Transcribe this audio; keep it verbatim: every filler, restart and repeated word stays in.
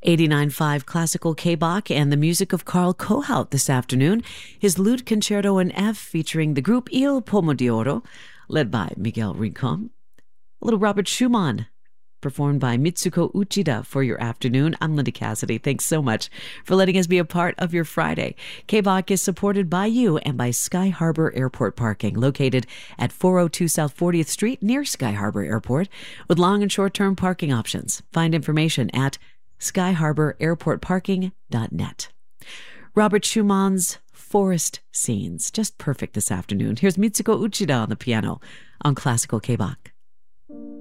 eighty-nine point five Classical K-Bach and the music of Carl Kohaut this afternoon. His Lute Concerto in F featuring the group Il Pomo d'Oro, led by Miguel Rincon. A little Robert Schumann, performed by Mitsuko Uchida for your afternoon. I'm Linda Cassidy. Thanks so much for letting us be a part of your Friday. K-Bach is supported by you and by Sky Harbor Airport Parking, located at four oh two South fortieth Street near Sky Harbor Airport, with long and short-term parking options. Find information at sky harbor airport parking dot net. Robert Schumann's Forest Scenes, just perfect this afternoon. Here's Mitsuko Uchida on the piano on Classical K-Bach.